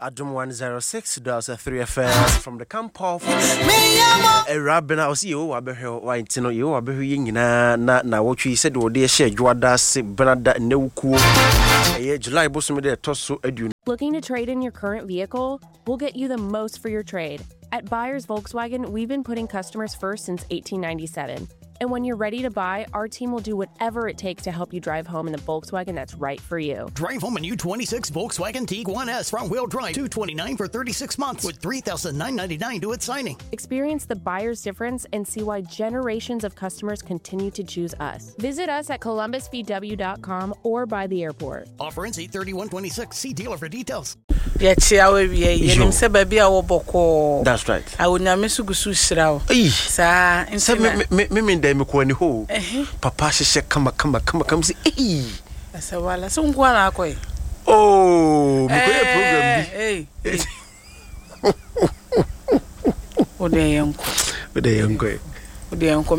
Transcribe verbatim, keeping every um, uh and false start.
Adum one oh six point three F M from the camp of a rabbin. I was you, Abeho, white, no, you, Abehu, na, na, what you said, or dear share, Juada, Bernada, no cool. July bosom de tosso edu. Looking to trade in your current vehicle? We'll get you the most for your trade. At Buyers Volkswagen, we've been putting customers first since eighteen ninety-seven. And when you're ready to buy, our team will do whatever it takes to help you drive home in the Volkswagen that's right for you. Drive home a new twenty-six Volkswagen Tiguan S front-wheel drive, two hundred twenty-nine dollars for thirty-six months with three thousand nine hundred ninety-nine dollars due at signing. Experience the buyer's difference and see why generations of customers continue to choose us. Visit us at columbus v w dot com or by the airport. Offer ends eight thirty-one twenty-six. See dealer for details. That's right. I would not miss Gusu Srao. Sir, and me me ko ni ho papa hye kama kama kama kama say eh asa wala so ngwa na akoy oh me ko program bi eh o de yanko o de yanko o de yanko